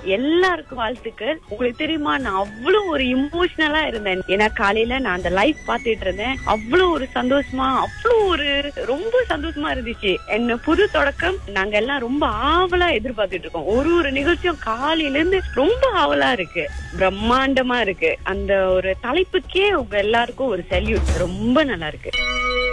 எல்லாருக்கும் வாழ்த்துக்கள். உங்களுக்கு தெரியுமா, நான் அவ்வளவு ஒரு இமோஷனலா இருந்தேன். ஏன்னா காலையில நான் அந்த லைவ் பாத்துட்டு இருந்தேன். அவ்வளவு ஒரு சந்தோஷமா, அவ்வளவு ஒரு ரொம்ப சந்தோஷமா இருந்துச்சு. என்ன புது தொடக்கம் நாங்க எல்லாம் ரொம்ப ஆவலா எதிர்பார்த்துட்டு இருக்கோம். ஒரு நிகழ்ச்சியும் காலையில இருந்து ரொம்ப ஆவலா இருக்கு. பிரம்மாண்டமா இருக்கு. அந்த ஒரு தலைப்புக்கே உங்க எல்லாருக்கும் ஒரு சல்யூட். ரொம்ப நல்லா இருக்கு.